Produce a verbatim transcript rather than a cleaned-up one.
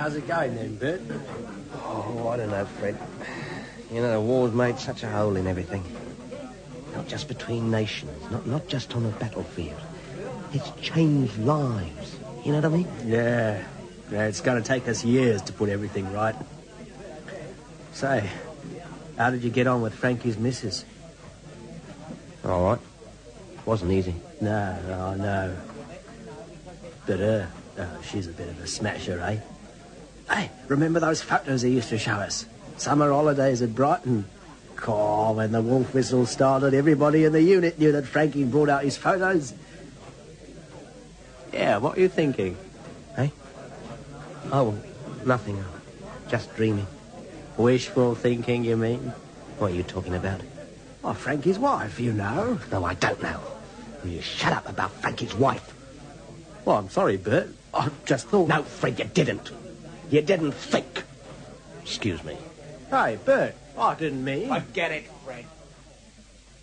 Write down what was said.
How's it going then, Bert? Oh, I don't know, Fred. You know, the war's made such a hole in everything. Not just between nations, not, not just on a battlefield. It's changed lives. You know what I mean? Yeah. Yeah, it's going to take us years to put everything right. Say, how did you get on with Frankie's missus? All right. Wasn't easy. No, no, no. But her, oh, she's a bit of a smasher, eh? Hey, remember those photos he used to show us? Summer holidays at Brighton. Oh, when the wolf whistle started, everybody in the unit knew that Frankie brought out his photos. Yeah, what are you thinking? Eh? Oh, nothing. Just dreaming. Wishful thinking, you mean? What are you talking about? Oh, Frankie's wife, you know. No, I don't know. Will you shut up about Frankie's wife? Well, I'm sorry, Bert. I just thought... No, Fred, you didn't. You didn't think. Excuse me. Hey, Bert, I didn't mean... Forget it, Fred.